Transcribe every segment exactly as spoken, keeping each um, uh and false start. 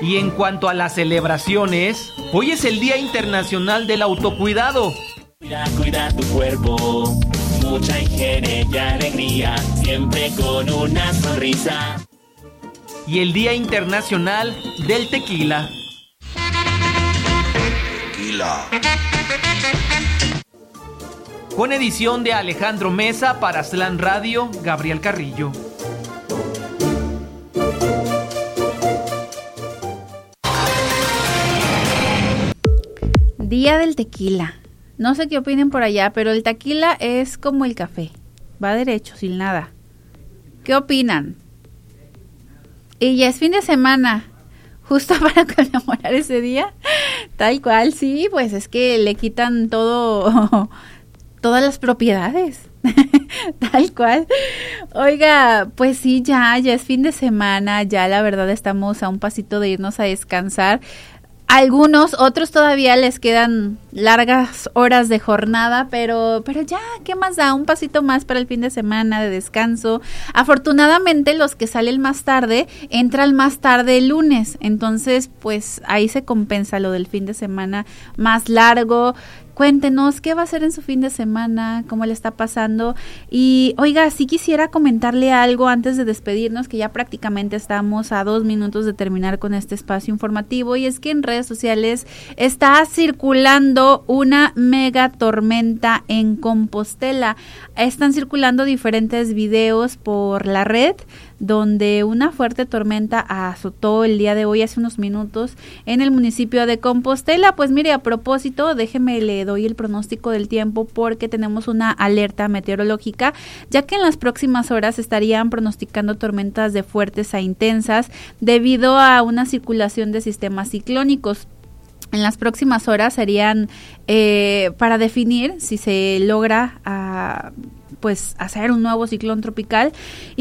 Y en cuanto a las celebraciones, hoy es el Día Internacional del Autocuidado. Cuida, cuida tu cuerpo, mucha higiene y alegría, siempre con una sonrisa. Y el Día Internacional del Tequila. Tequila. Con edición de Alejandro Mesa para Slam Radio, Gabriel Carrillo. Día del tequila. No sé qué opinen por allá, pero el tequila es como el café. Va derecho, sin nada. ¿Qué opinan? Y ya es fin de semana, justo para conmemorar ese día. Tal cual, sí, pues es que le quitan todo, todas las propiedades. Tal cual. Oiga, pues sí, ya, ya es fin de semana, ya la verdad estamos a un pasito de irnos a descansar. Algunos, otros todavía les quedan largas horas de jornada, pero, pero ya, ¿qué más da? Un pasito más para el fin de semana de descanso. Afortunadamente, los que salen más tarde, entran más tarde el lunes. Entonces, pues ahí se compensa lo del fin de semana más largo. Cuéntenos qué va a hacer en su fin de semana, cómo le está pasando. Y oiga, sí quisiera comentarle algo antes de despedirnos, que ya prácticamente estamos a dos minutos de terminar con este espacio informativo, y es que en redes sociales está circulando una mega tormenta en Compostela. Están circulando diferentes videos por la red donde una fuerte tormenta azotó el día de hoy, hace unos minutos, en el municipio de Compostela. Pues mire, a propósito, déjeme le doy el pronóstico del tiempo, porque tenemos una alerta meteorológica, ya que en las próximas horas estarían pronosticando tormentas de fuertes a intensas debido a una circulación de sistemas ciclónicos. En las próximas horas serían eh, para definir si se logra uh, pues hacer un nuevo ciclón tropical,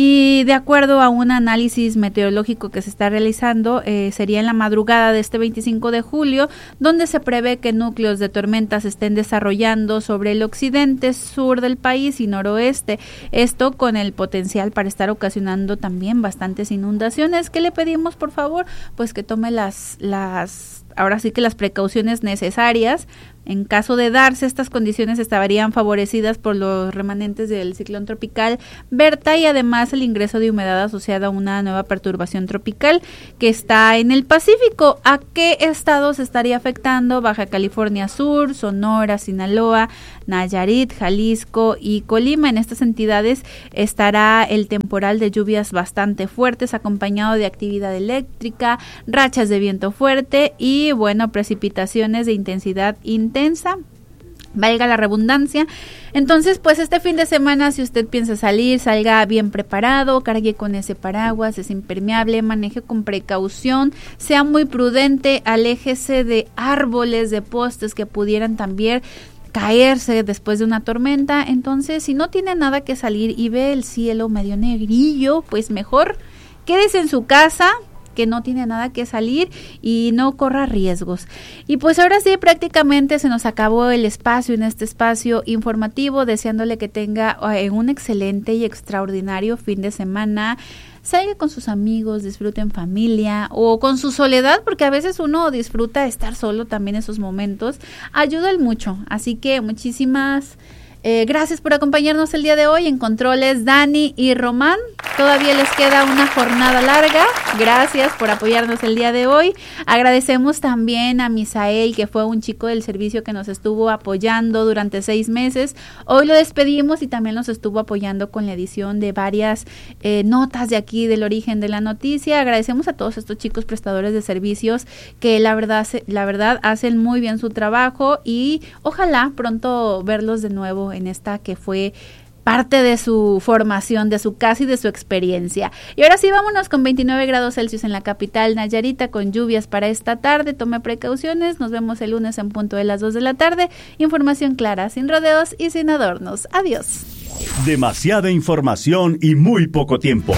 y de acuerdo a un análisis meteorológico que se está realizando, eh, sería en la madrugada de este veinticinco de julio, donde se prevé que núcleos de tormentas estén desarrollando sobre el occidente, sur del país y noroeste, esto con el potencial para estar ocasionando también bastantes inundaciones. ¿Qué le pedimos, por favor? Pues que tome las las ahora sí que las precauciones necesarias. En caso de darse estas condiciones, estarían favorecidas por los remanentes del ciclón tropical Berta, y además el ingreso de humedad asociada a una nueva perturbación tropical que está en el Pacífico. ¿A qué estados estaría afectando? Baja California Sur, Sonora, Sinaloa, Nayarit, Jalisco y Colima. En estas entidades estará el temporal de lluvias bastante fuertes, acompañado de actividad eléctrica, rachas de viento fuerte y, bueno, precipitaciones de intensidad intensa. intensa, valga la redundancia. Entonces, pues este fin de semana, si usted piensa salir, salga bien preparado, cargue con ese paraguas, es impermeable, maneje con precaución, sea muy prudente, aléjese de árboles, de postes que pudieran también caerse después de una tormenta. Entonces, si no tiene nada que salir y ve el cielo medio negrillo, pues mejor quédese en su casa, que no tiene nada que salir y no corra riesgos. Y pues ahora sí, prácticamente se nos acabó el espacio en este espacio informativo, deseándole que tenga eh, un excelente y extraordinario fin de semana. Salga con sus amigos, disfrute en familia o con su soledad, porque a veces uno disfruta estar solo también. Esos momentos ayudan mucho. Así que muchísimas Eh, gracias por acompañarnos el día de hoy. En controles, Dani y Román. Todavía les queda una jornada larga. Gracias por apoyarnos el día de hoy. Agradecemos también a Misael, que fue un chico del servicio que nos estuvo apoyando durante seis meses. Hoy lo despedimos y también nos estuvo apoyando con la edición de varias eh, notas de aquí del Origen de la Noticia. Agradecemos a todos estos chicos prestadores de servicios que la verdad, la verdad hacen muy bien su trabajo, y ojalá pronto verlos de nuevo en esta que fue parte de su formación, de su casa y de su experiencia. Y ahora sí, vámonos con veintinueve grados Celsius en la capital Nayarita, con lluvias para esta tarde. Tome precauciones. Nos vemos el lunes en punto de las dos de la tarde. Información clara, sin rodeos y sin adornos. Adiós. Demasiada información y muy poco tiempo.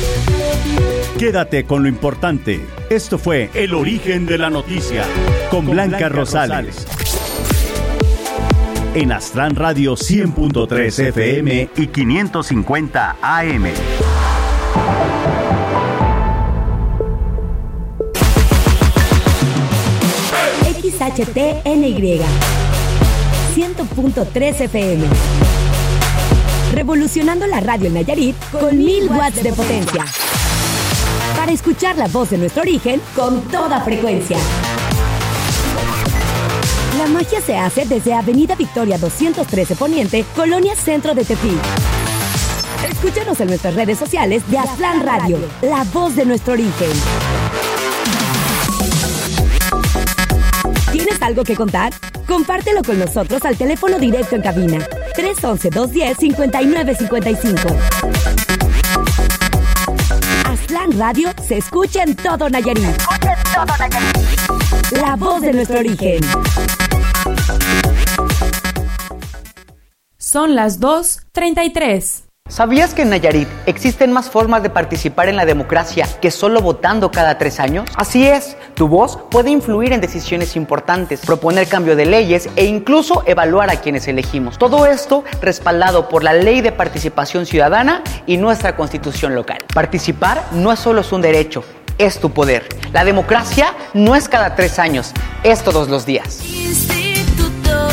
Quédate con lo importante. Esto fue El Origen de la Noticia con, con Blanca, Blanca Rosales. Rosales. En Astran Radio cien punto tres F M y quinientos cincuenta A M. H T N Y. cien punto tres F M. Revolucionando la radio en Nayarit con mil watts de potencia. Para escuchar la voz de nuestro origen con toda frecuencia. La magia se hace desde Avenida Victoria doscientos trece Poniente, Colonia Centro de Tepic. Escúchanos en nuestras redes sociales de Aztlán Radio, la voz de nuestro origen. ¿Tienes algo que contar? Compártelo con nosotros al teléfono directo en cabina tres once, dos diez, cincuenta y nueve cincuenta y cinco. Aztlán Radio se escucha en todo Nayarit. Se escucha en todo Nayarit. La voz de nuestro origen. Son las dos treinta y tres. ¿Sabías que en Nayarit existen más formas de participar en la democracia que solo votando cada tres años? Así es, tu voz puede influir en decisiones importantes, proponer cambio de leyes e incluso evaluar a quienes elegimos. Todo esto respaldado por la Ley de Participación Ciudadana y nuestra Constitución local. Participar no es solo un derecho, es tu poder. La democracia no es cada tres años, es todos los días. Instituto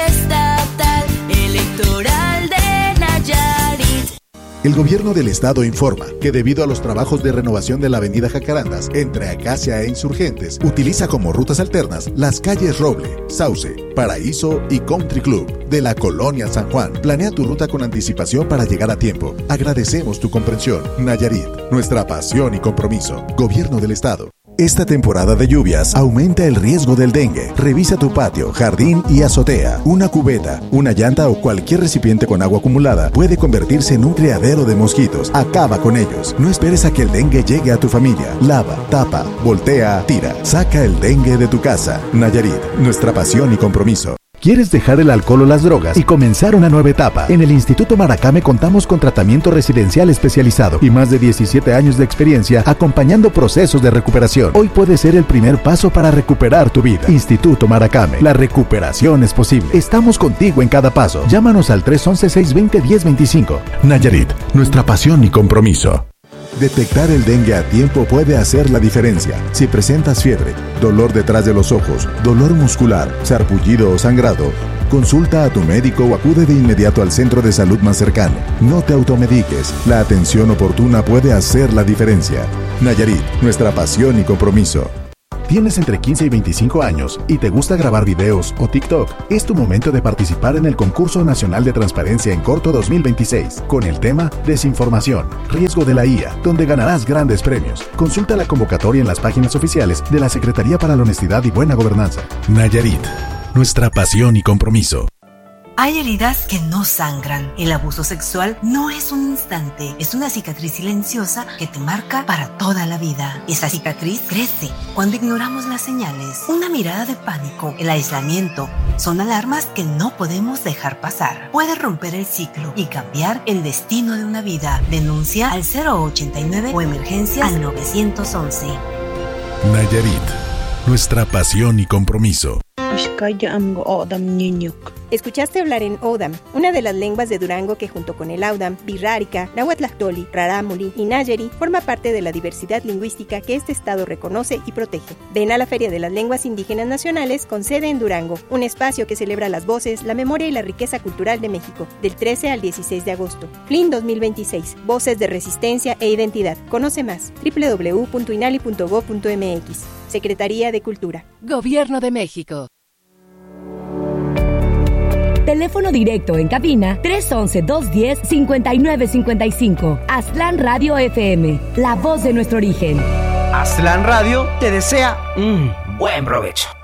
Estatal Electoral de Nayarit. El gobierno del estado informa que debido a los trabajos de renovación de la avenida Jacarandas entre Acacia e Insurgentes, utiliza como rutas alternas las calles Roble, Sauce, Paraíso y Country Club de la colonia San Juan. Planea tu ruta con anticipación para llegar a tiempo. Agradecemos tu comprensión. Nayarit, nuestra pasión y compromiso. Gobierno del estado. Esta temporada de lluvias aumenta el riesgo del dengue. Revisa tu patio, jardín y azotea. Una cubeta, una llanta o cualquier recipiente con agua acumulada puede convertirse en un criadero de mosquitos. Acaba con ellos. No esperes a que el dengue llegue a tu familia. Lava, tapa, voltea, tira. Saca el dengue de tu casa. Nayarit, nuestra pasión y compromiso. ¿Quieres dejar el alcohol o las drogas y comenzar una nueva etapa? En el Instituto Maracame contamos con tratamiento residencial especializado y más de diecisiete años de experiencia acompañando procesos de recuperación. Hoy puede ser el primer paso para recuperar tu vida. Instituto Maracame, la recuperación es posible. Estamos contigo en cada paso. Llámanos al tres once, seiscientos veinte, diez veinticinco. Nayarit, nuestra pasión y compromiso. Detectar el dengue a tiempo puede hacer la diferencia. Si presentas fiebre, dolor detrás de los ojos, dolor muscular, sarpullido o sangrado, consulta a tu médico o acude de inmediato al centro de salud más cercano. No te automediques. La atención oportuna puede hacer la diferencia. Nayarit, nuestra pasión y compromiso. ¿Tienes entre quince y veinticinco años y te gusta grabar videos o TikTok? Es tu momento de participar en el Concurso Nacional de Transparencia en Corto dos mil veintiséis con el tema Desinformación, riesgo de la I A, donde ganarás grandes premios. Consulta la convocatoria en las páginas oficiales de la Secretaría para la Honestidad y Buena Gobernanza. Nayarit, nuestra pasión y compromiso. Hay heridas que no sangran. El abuso sexual no es un instante, es una cicatriz silenciosa que te marca para toda la vida. Esa cicatriz crece cuando ignoramos las señales. Una mirada de pánico, el aislamiento, son alarmas que no podemos dejar pasar. Puede romper el ciclo y cambiar el destino de una vida. Denuncia al cero ochenta y nueve o emergencias al nueve once. Nayarit, nuestra pasión y compromiso. Escuchaste hablar en Odam, una de las lenguas de Durango que junto con el Audam, Birrárica, Nahuatlactoli, Rarámuri y Nayari forma parte de la diversidad lingüística que este estado reconoce y protege. Ven a la Feria de las Lenguas Indígenas Nacionales con sede en Durango, un espacio que celebra las voces, la memoria y la riqueza cultural de México, del trece al dieciséis de agosto. F L I N dos mil veintiséis, Voces de Resistencia e Identidad. Conoce más, doble u doble u doble u punto inali punto gob punto m x. Secretaría de Cultura. Gobierno de México. Teléfono directo en cabina tres once, dos diez, cincuenta y nueve cincuenta y cinco. Aztlán Radio F M, la voz de nuestro origen. Aztlán Radio te desea un buen provecho.